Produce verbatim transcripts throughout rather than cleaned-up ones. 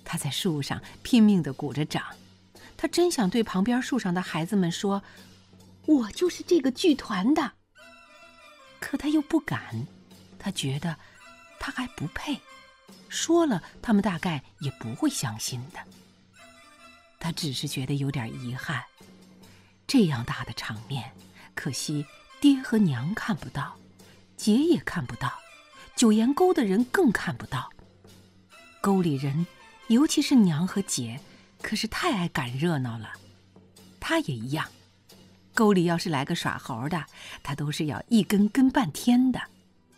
他在树上拼命地鼓着掌，他真想对旁边树上的孩子们说：“我就是这个剧团的。”可他又不敢，他觉得他还不配，说了他们大概也不会相信的。他只是觉得有点遗憾，这样大的场面，可惜爹和娘看不到，姐也看不到，九岩沟的人更看不到。沟里人，尤其是娘和姐，可是太爱赶热闹了。他也一样，沟里要是来个耍猴的，他都是要一跟跟半天的。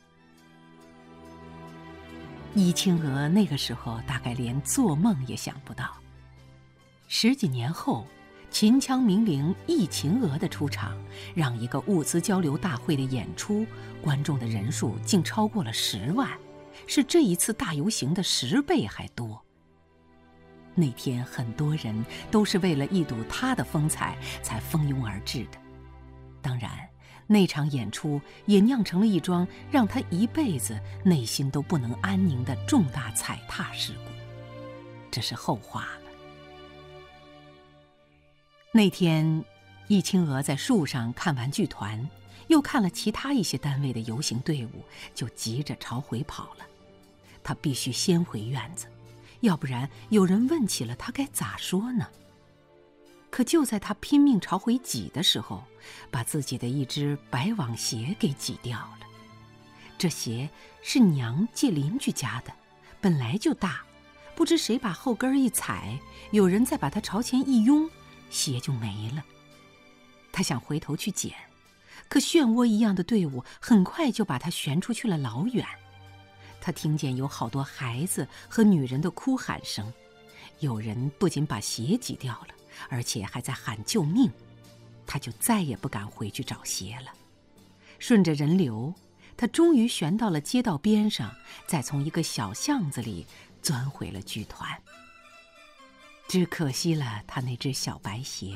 伊青娥那个时候大概连做梦也想不到，十几年后，秦腔名伶易秦娥的出场，让一个物资交流大会的演出，观众的人数竟超过了十万，是这一次大游行的十倍还多。那天很多人都是为了一睹他的风采才蜂拥而至的。当然，那场演出也酿成了一桩让他一辈子内心都不能安宁的重大踩踏事故，这是后话了。那天，易青娥在树上看完剧团，又看了其他一些单位的游行队伍，就急着朝回跑了。她必须先回院子，要不然有人问起了她该咋说呢？可就在她拼命朝回挤的时候，把自己的一只白网鞋给挤掉了。这鞋是娘借邻居家的，本来就大，不知谁把后跟一踩，有人再把它朝前一拥，鞋就没了。他想回头去捡，可漩涡一样的队伍很快就把他旋出去了老远。他听见有好多孩子和女人的哭喊声，有人不仅把鞋挤掉了，而且还在喊救命。他就再也不敢回去找鞋了。顺着人流，他终于旋到了街道边上，再从一个小巷子里钻回了剧团。只可惜了他那只小白鞋。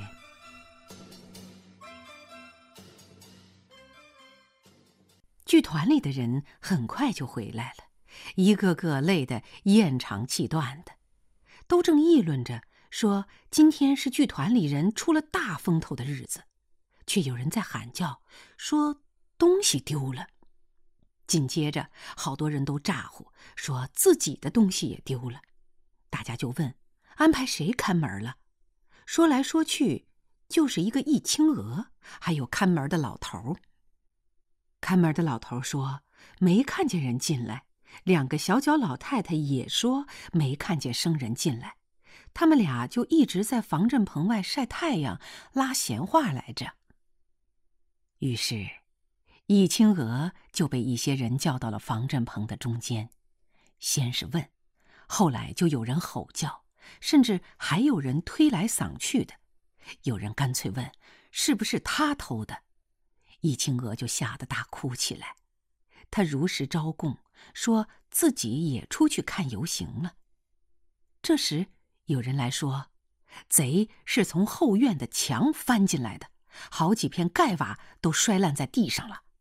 剧团里的人很快就回来了，一个个累得咽肠气断的，都正议论着说今天是剧团里人出了大风头的日子，却有人在喊叫说东西丢了。紧接着好多人都咋呼说自己的东西也丢了，大家就问安排谁看门了。说来说去就是一个易青娥，还有看门的老头。看门的老头说没看见人进来，两个小脚老太太也说没看见生人进来，他们俩就一直在防震棚外晒太阳拉闲话来着。于是易青娥就被一些人叫到了防震棚的中间，先是问，后来就有人吼叫，甚至还有人推来搡去的，有人干脆问是不是他偷的。易青娥就吓得大哭起来，她如实招供，说自己也出去看游行了。这时有人来说，贼是从后院的墙翻进来的，好几片盖瓦都摔烂在地上了。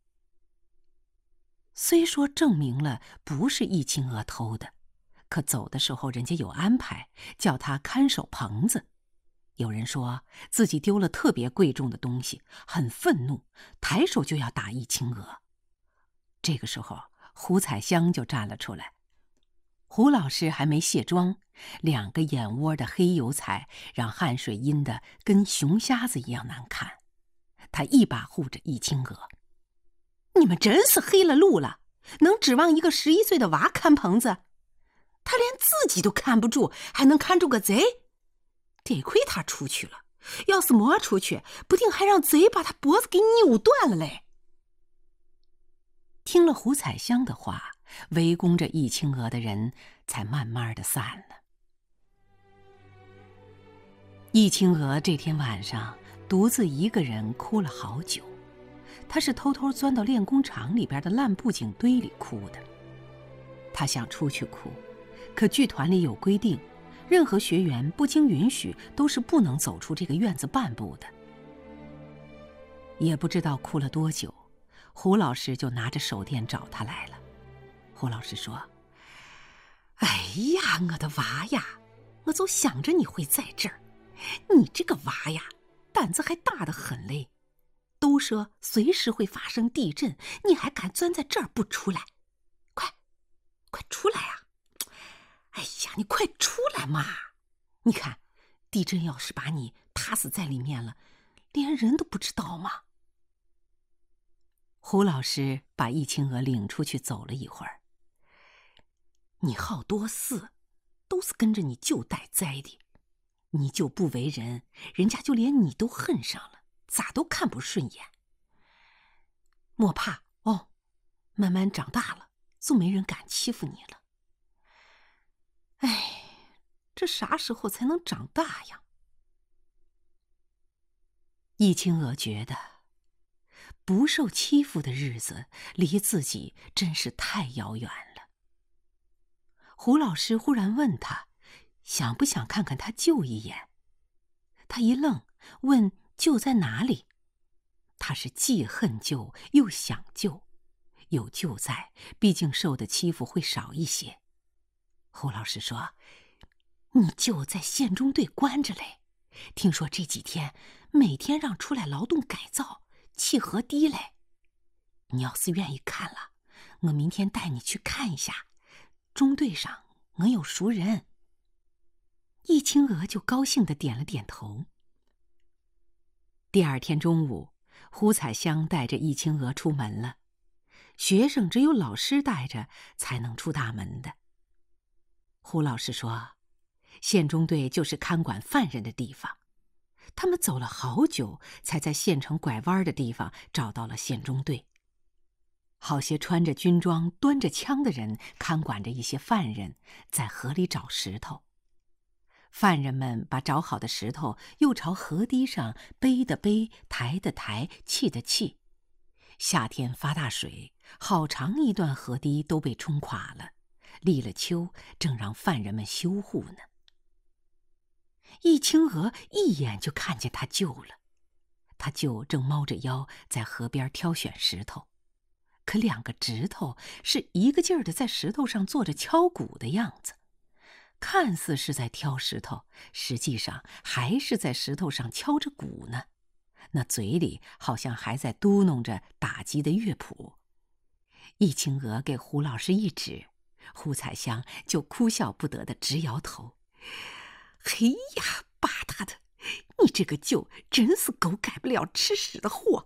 虽说证明了不是易青娥偷的，可走的时候人家有安排，叫他看守棚子。有人说自己丢了特别贵重的东西，很愤怒，抬手就要打易青娥。这个时候胡彩香就站了出来，胡老师还没卸妆，两个眼窝的黑油彩让汗水阴得跟熊瞎子一样难看。他一把护着易青娥，你们真是黑了路了，能指望一个十一岁的娃看棚子？他连自己都看不住，还能看住个贼？得亏他出去了，要是没出去，不定还让贼把他脖子给扭断了嘞。听了胡彩香的话，围攻着易青娥的人才慢慢的散了。易青娥这天晚上独自一个人哭了好久，她是偷偷钻到练功场里边的烂布景堆里哭的。她想出去哭，可剧团里有规定，任何学员不经允许都是不能走出这个院子半步的。也不知道哭了多久，胡老师就拿着手电找他来了。胡老师说，哎呀，我的娃呀， 我就想着你会在这儿。你这个娃呀，胆子还大得很嘞！都说随时会发生地震，你还敢钻在这儿不出来？快，快出来啊！哎呀，你快出来嘛！你看，地震要是把你踏死在里面了，连人都不知道吗？胡老师把易清娥领出去走了一会儿。你好多事，都是跟着你舅带栽的。你舅不为人，人家就连你都恨上了，咋都看不顺眼。莫怕哦，慢慢长大了，就没人敢欺负你了。哎，这啥时候才能长大呀？易清娥觉得，不受欺负的日子离自己真是太遥远了。胡老师忽然问他，想不想看看他舅一眼？他一愣，问舅在哪里？他是既恨舅又想舅，有舅在，毕竟受的欺负会少一些。胡老师说，你舅在县中队关着嘞，听说这几天每天让出来劳动改造，契合低嘞。你要是愿意看了，我明天带你去看一下。中队上我有熟人。易清娥就高兴地点了点头。第二天中午，胡彩香带着易清娥出门了。学生只有老师带着才能出大门的。胡老师说，县中队就是看管犯人的地方。他们走了好久，才在县城拐弯的地方找到了县中队。好些穿着军装、端着枪的人看管着一些犯人，在河里找石头。犯人们把找好的石头又朝河堤上背的背，抬的抬，砌的砌。夏天发大水，好长一段河堤都被冲垮了，立了秋，正让犯人们修护呢。易清娥一眼就看见他舅了，他舅正猫着腰在河边挑选石头，可两个指头是一个劲儿的在石头上做着敲鼓的样子，看似是在挑石头，实际上还是在石头上敲着鼓呢。那嘴里好像还在嘟哝着打击的乐谱。易清娥给胡老师一指，胡彩香就哭笑不得的直摇头。嘿呀，巴大的，你这个舅真是狗改不了吃屎的货。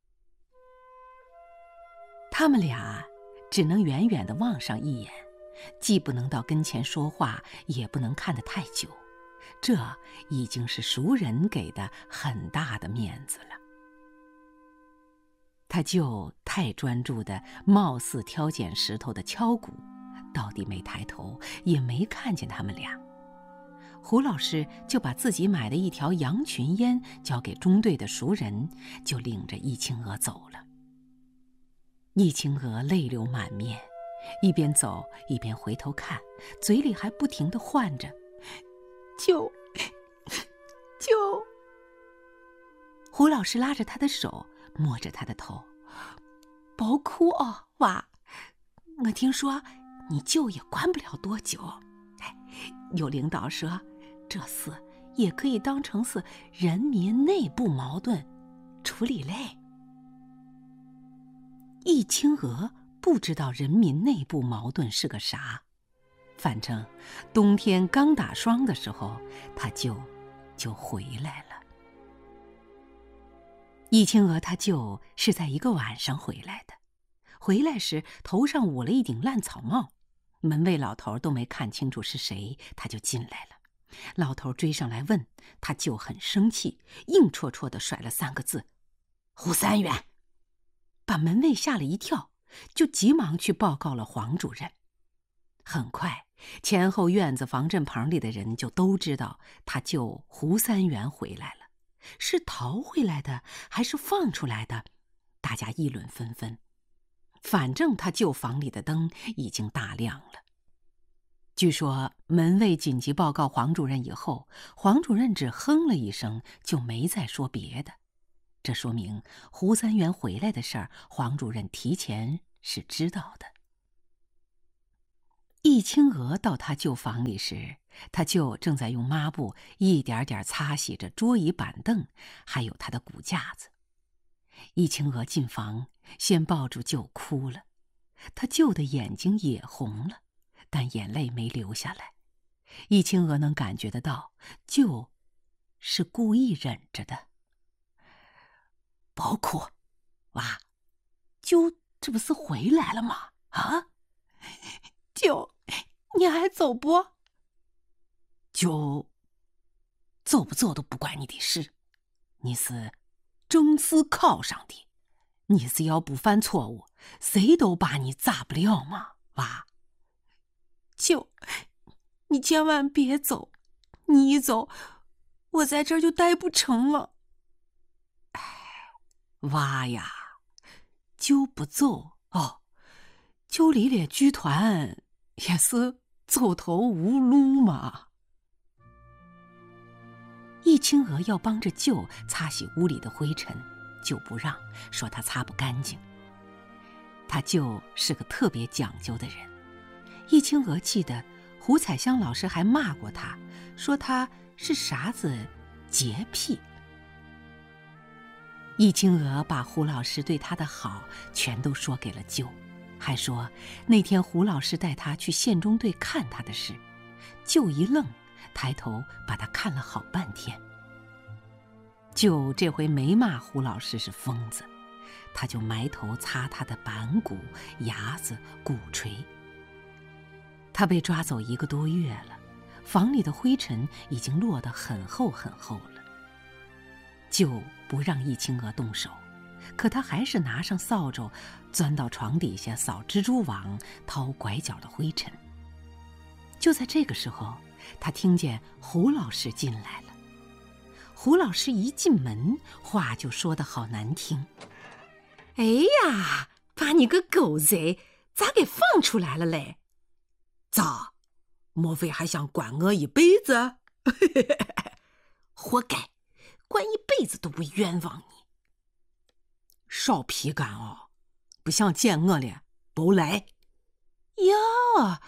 他们俩只能远远地望上一眼，既不能到跟前说话，也不能看得太久，这已经是熟人给的很大的面子了。他舅太专注地貌似挑拣石头的敲鼓，到底没抬头，也没看见他们俩。胡老师就把自己买的一条羊群烟交给中队的熟人，就领着易清娥走了。易清娥泪流满面，一边走一边回头看，嘴里还不停地唤着舅舅。胡老师拉着他的手，摸着他的头，别哭哦，娃，我听说你舅也关不了多久。哎，有领导说这事也可以当成是人民内部矛盾处理嘞。易清娥不知道人民内部矛盾是个啥，反正冬天刚打霜的时候，他舅就回来了。易清娥他舅是在一个晚上回来的，回来时头上捂了一顶烂草帽，门卫老头都没看清楚是谁，他就进来了。老头追上来问，他舅很生气，硬戳戳地甩了三个字：胡三元。把门卫吓了一跳，就急忙去报告了黄主任。很快，前后院子防震棚里的人就都知道他舅胡三元回来了，是逃回来的还是放出来的？大家议论纷纷。反正他舅房里的灯已经大亮了。据说门卫紧急报告黄主任以后，黄主任只哼了一声，就没再说别的。这说明胡三元回来的事儿，黄主任提前是知道的。易清娥到他舅房里时， 他舅正在用抹布一点点擦洗着桌椅板凳，还有他的骨架子。易清娥进房，先抱住舅哭了，他舅的眼睛也红了，但眼泪没流下来。易清娥能感觉得到，舅是故意忍着的。别哭，娃，舅这不是回来了吗？啊， 舅，你还走不？ 舅走不走都不关你的事，你是正式考上的，你是要不犯错误，谁都把你咋不了嘛，娃。 舅，你千万别走，你一走，我在这儿就待不成了。 哎，娃呀，就不走哦，就离了剧团也是走投无路嘛。易清娥要帮着舅擦洗屋里的灰尘，舅不让，说他擦不干净。他舅是个特别讲究的人，易清娥记得胡彩香老师还骂过他，说他是啥子洁癖。易清娥把胡老师对他的好全都说给了舅，还说那天胡老师带他去县中队看他的事。舅一愣，抬头把他看了好半天。舅这回没骂胡老师是疯子，他就埋头擦他的板骨、牙子、鼓槌。他被抓走一个多月了，房里的灰尘已经落得很厚很厚了。舅不让易清娥动手，可他还是拿上扫帚，钻到床底下扫蜘蛛网、掏拐角的灰尘。就在这个时候，他听见胡老师进来了。胡老师一进门，话就说得好难听。 哎呀，把你个狗贼咋给放出来了嘞？ 咋？莫非还想关我一辈子？ 活该，关一辈子都不冤枉你。 少皮干哦，不想见我了，不来。 哟，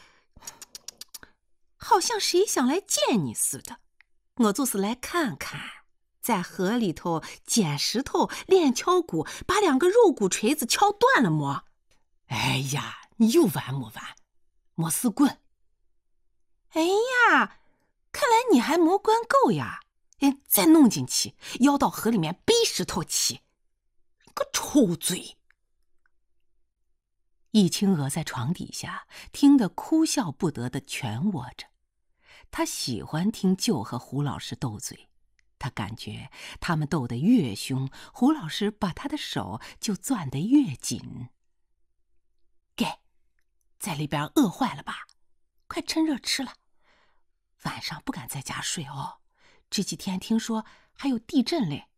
好像谁想来见你似的。我就是来看看，在河里头捡石头练敲鼓，把两个肉骨锤子敲断了么？ 哎呀，你有完没完？没事滚！ 哎呀，看来你还没关够呀！哎，再弄进去，要到河里面背石头去。 个臭嘴！ 易清娥在床底下听得哭笑不得的全窝着。他喜欢听舅和胡老师斗嘴，他感觉他们斗得越凶，胡老师把他的手就攥得越紧。 给，在里边饿坏了吧？快趁热吃了。晚上不敢在家睡哦，这几天听说还有地震嘞。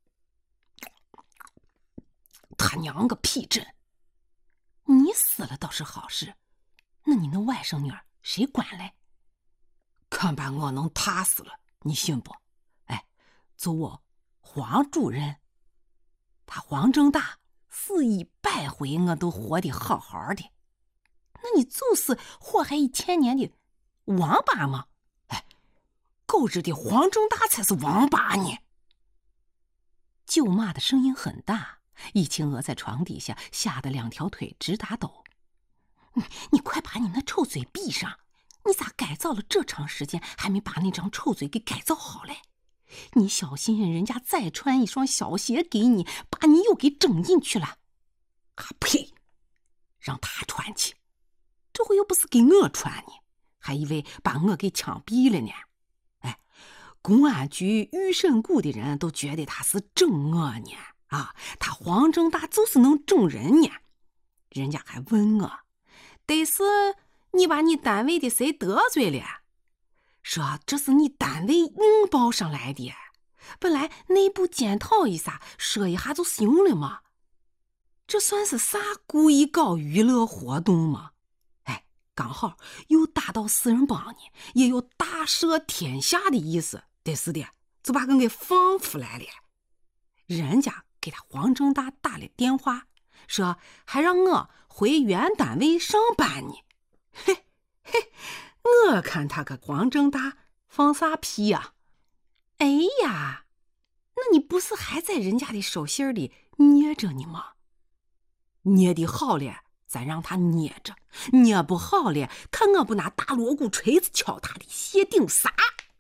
他娘个屁震！ 你死了倒是好事，那你那外甥女儿谁管嘞？ 看把我能踏死了，你信不？哎，就我黄主任，他黄正大死一百回，我都活得好好的。 那你就是祸害一千年的王八吗？ 哎，狗日的黄正大才是王八呢！ 舅骂的声音很大，易清娥在床底下吓得两条腿直打抖。 你你快把你那臭嘴闭上！你咋改造了这长时间，还没把那张臭嘴给改造好嘞？你小心人家再穿一双小鞋给你，把你又给整进去了。 啊呸！让他穿去，这回又不是给我穿呢，还以为把我给枪毙了呢。哎，公安局预审股的人都觉得他是整我呢，啊，他黄正大就是能整人呢。人家还问我， 得是你把你单位的谁得罪了？ 说这是你单位硬报上来的， 本来内部检讨一下，说一下就行了嘛。 这算是啥故意搞娱乐活动吗？哎，刚好有打倒四人帮呢，也有大赦天下的意思，得是的，就把我给放出来了。人家给他黄正大打了电话，说还让我回原单位上班呢。嘿嘿， 我看他个黄正大放啥屁呀？ 哎呀，那你不是还在人家的手心里捏着呢吗？ 捏的好了，咱让他捏着；捏不好了，看我不拿大锣鼓锤子敲他的鞋顶撒！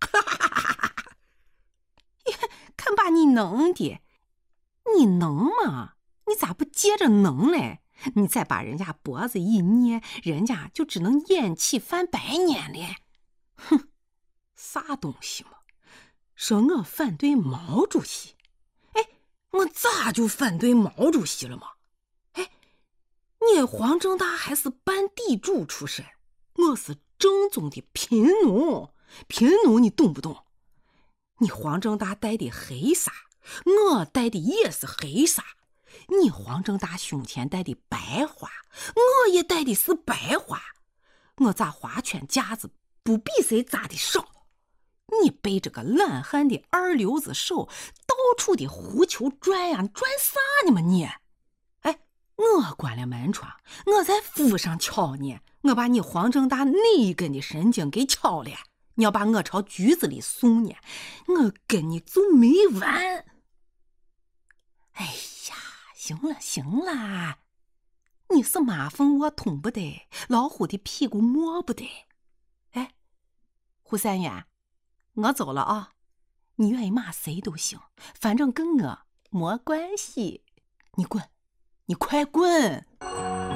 看把你弄的，你能吗？你咋不接着弄嘞？你再把人家脖子一捏，人家就只能咽气翻白眼了。 哼，啥东西嘛？说我反对毛主席？哎，我咋就反对毛主席了嘛？哎，你黄正大还是半地主出身，我是正宗的贫农，贫农你懂不懂？你黄正大戴的黑纱，我戴的也是黑纱。你黄正大胸前戴的白花，我也戴的是白花。我扎花圈夹子不比谁扎的少。你背着个懒汉的二流子手，到处的胡球转呀转啥呢嘛你？哎，我关了门窗，我在府上敲你，我把你黄正大哪一根的神经给敲了。你要把我朝局子里送呢，我跟你就没完。 哎呀，行了行了，你是马蜂窝捅不得，老虎的屁股摸不得。哎，胡三元，我走了啊，你愿意骂谁都行，反正跟我没关系。 你滚，你快滚！